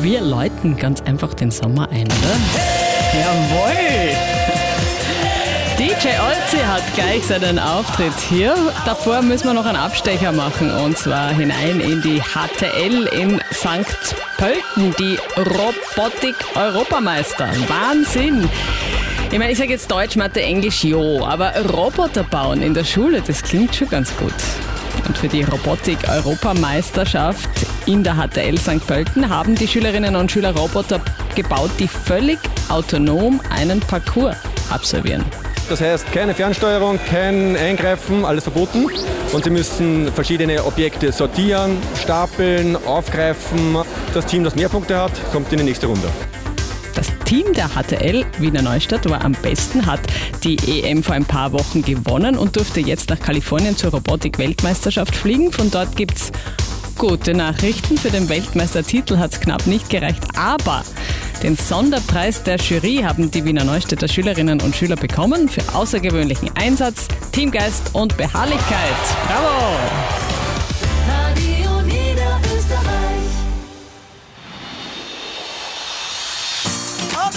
Wir läuten ganz einfach den Sommer ein, oder? Jawohl! DJ Olzi hat gleich seinen Auftritt hier. Davor müssen wir noch einen Abstecher machen und zwar hinein in die HTL in St. Pölten, die Robotik-Europameister. Wahnsinn! Ich meine, ich sage jetzt Deutsch, Mathe, Englisch, jo, aber Roboter bauen in der Schule, das klingt schon ganz gut. Und für die Robotik-Europameisterschaft in der HTL St. Pölten haben die Schülerinnen und Schüler Roboter gebaut, die völlig autonom einen Parcours absolvieren. Das heißt, keine Fernsteuerung, kein Eingreifen, alles verboten. Und sie müssen verschiedene Objekte sortieren, stapeln, aufgreifen. Das Team, das mehr Punkte hat, kommt in die nächste Runde. Das Team der HTL Wiener Neustadt war am besten, hat die EM vor ein paar Wochen gewonnen und durfte jetzt nach Kalifornien zur Robotik-Weltmeisterschaft fliegen. Von dort gibt's gute Nachrichten. Für den Weltmeistertitel hat es knapp nicht gereicht, aber den Sonderpreis der Jury haben die Wiener Neustädter Schülerinnen und Schüler bekommen für außergewöhnlichen Einsatz, Teamgeist und Beharrlichkeit. Bravo!